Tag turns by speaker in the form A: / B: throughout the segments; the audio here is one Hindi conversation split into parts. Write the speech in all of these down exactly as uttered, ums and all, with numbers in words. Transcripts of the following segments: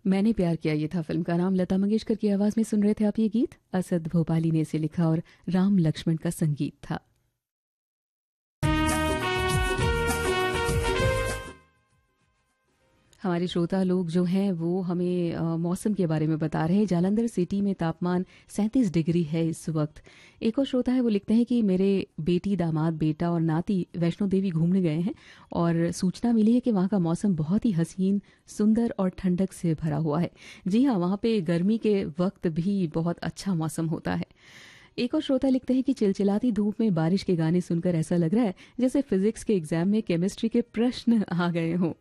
A: मैंने प्यार किया ये था फिल्म का नाम। लता मंगेशकर की आवाज में सुन रहे थे आप ये गीत। असद भोपाली ने इसे लिखा और राम लक्ष्मण का संगीत था। हमारे श्रोता लोग जो हैं वो हमें आ, मौसम के बारे में बता रहे हैं। जालंधर सिटी में तापमान सैंतीस डिग्री है इस वक्त। एक और श्रोता है वो लिखते हैं कि मेरे बेटी, दामाद, बेटा और नाती वैष्णो देवी घूमने गए हैं और सूचना मिली है कि वहां का मौसम बहुत ही हसीन, सुंदर और ठंडक से भरा हुआ है। जी हाँ, वहां पे गर्मी के वक्त भी बहुत अच्छा मौसम होता है। एक और श्रोता लिखते हैं कि चिलचिलाती धूप में बारिश के गाने सुनकर ऐसा लग रहा है जैसे फिजिक्स के एग्जाम में केमिस्ट्री के प्रश्न आ गए हों।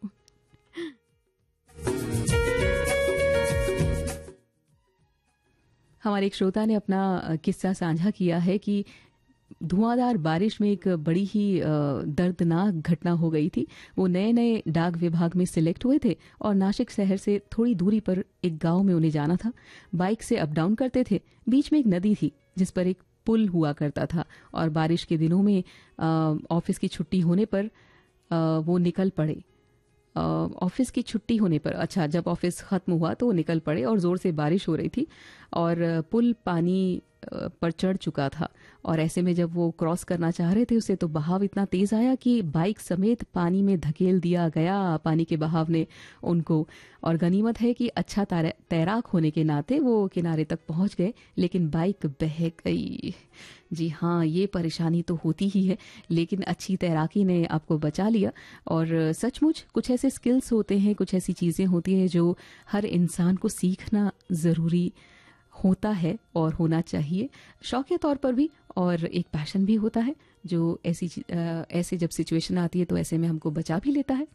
A: हमारे एक श्रोता ने अपना किस्सा साझा किया है कि धुआंधार बारिश में एक बड़ी ही दर्दनाक घटना हो गई थी। वो नए नए डाक विभाग में सिलेक्ट हुए थे और नासिक शहर से थोड़ी दूरी पर एक गांव में उन्हें जाना था। बाइक से अप डाउन करते थे। बीच में एक नदी थी जिस पर एक पुल हुआ करता था और बारिश के दिनों में ऑफिस की छुट्टी होने पर आ, वो निकल पड़े। ऑफिस की छुट्टी होने पर, अच्छा, जब ऑफिस खत्म हुआ तो वो निकल पड़े और जोर से बारिश हो रही थी और पुल पानी पर चढ़ चुका था और ऐसे में जब वो क्रॉस करना चाह रहे थे उसे तो बहाव इतना तेज आया कि बाइक समेत पानी में धकेल दिया गया पानी के बहाव ने उनको। और गनीमत है कि अच्छा तैराक होने के नाते वो किनारे तक पहुंच गए, लेकिन बाइक बह गई। जी हाँ, ये परेशानी तो होती ही है, लेकिन अच्छी तैराकी ने आपको बचा लिया। और सचमुच कुछ ऐसे स्किल्स होते हैं, कुछ ऐसी चीजें होती हैं जो हर इंसान को सीखना जरूरी होता है और होना चाहिए, शौक के तौर पर भी, और एक पैशन भी होता है जो ऐसी आ, ऐसे जब सिचुएशन आती है तो ऐसे में हमको बचा भी लेता है।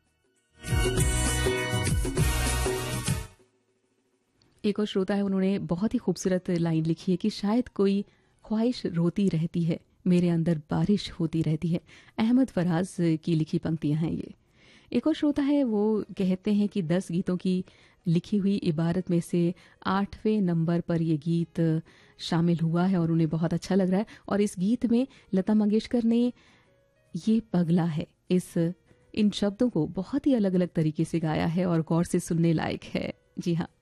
A: एक और श्रोता है, उन्होंने बहुत ही खूबसूरत लाइन लिखी है कि शायद कोई ख्वाहिश रोती रहती है, मेरे अंदर बारिश होती रहती है। अहमद फराज की लिखी पंक्तियां हैं ये। एक और श्रोता है वो कहते हैं कि दस गीतों की लिखी हुई इबारत में से आठवें नंबर पर ये गीत शामिल हुआ है और उन्हें बहुत अच्छा लग रहा है। और इस गीत में लता मंगेशकर ने ये पगला है, इस इन शब्दों को बहुत ही अलग अलग तरीके से गाया है और गौर से सुनने लायक है। जी हाँ,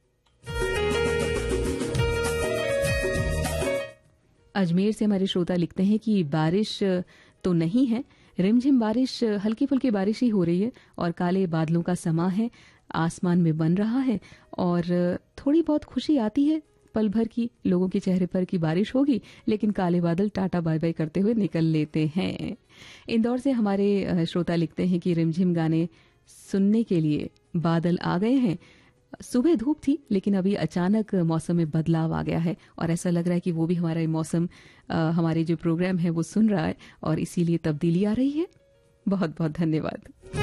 A: अजमेर से हमारे श्रोता लिखते हैं कि बारिश तो नहीं है, रिमझिम बारिश, हल्की फुल्की बारिश ही हो रही है और काले बादलों का समा है, आसमान में बन रहा है और थोड़ी बहुत खुशी आती है पल भर की, लोगों के चेहरे पर की बारिश होगी, लेकिन काले बादल टाटा बाय बाय करते हुए निकल लेते हैं। इंदौर से हमारे श्रोता लिखते हैं कि रिमझिम गाने सुनने के लिए बादल आ गए हैं। सुबह धूप थी लेकिन अभी अचानक मौसम में बदलाव आ गया है और ऐसा लग रहा है कि वो भी हमारा मौसम, हमारे जो प्रोग्राम है वो सुन रहा है और इसीलिए तब्दीली आ रही है। बहुत बहुत धन्यवाद।